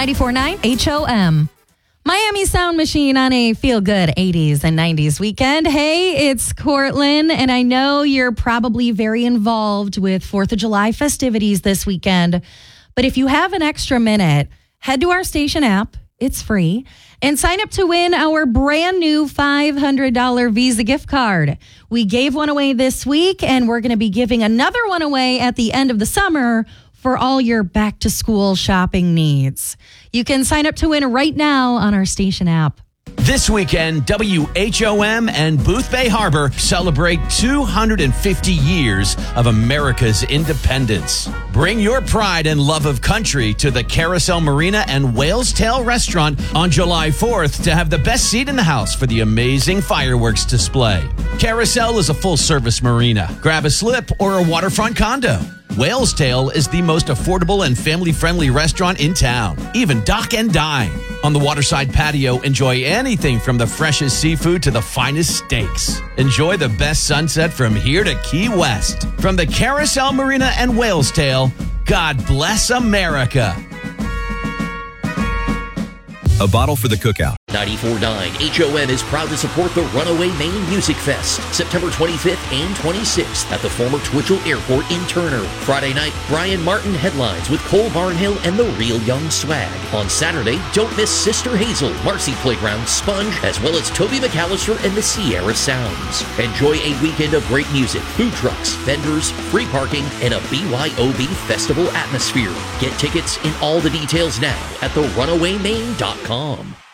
94.9 HOM. Miami Sound Machine on a feel-good 80s and 90s weekend. Hey, it's Courtland, and I know you're probably very involved with 4th of July festivities this weekend. But if you have an extra minute, head to our station app. It's free. And sign up to win our brand new $500 Visa gift card. We gave one away this week, and we're going to be giving another one away at the end of the summer for all your back-to-school shopping needs. You can sign up to win right now on our station app. This weekend, WHOM and Booth Bay Harbor celebrate 250 years of America's independence. Bring your pride and love of country to the Carousel Marina and Whale's Tail Restaurant on July 4th to have the best seat in the house for the amazing fireworks display. Carousel is a full-service marina. Grab a slip or a waterfront condo. Whale's Tail is the most affordable and family-friendly restaurant in town. Even dock and dine. On the waterside patio, enjoy anything from the freshest seafood to the finest steaks. Enjoy the best sunset from here to Key West. From the Carousel Marina and Whale's Tail, God bless America. A bottle for the cookout. 94.9 HOM is proud to support the Runaway Maine Music Fest, September 25th and 26th at the former Twitchell Airport in Turner. Friday night, Brian Martin headlines with Cole Barnhill and the Real Young Swag. On Saturday, don't miss Sister Hazel, Marcy Playground, Sponge, as well as Toby McAllister and the Sierra Sounds. Enjoy a weekend of great music, food trucks, vendors, free parking, and a BYOB festival atmosphere. Get tickets and all the details now at therunawaymaine.com.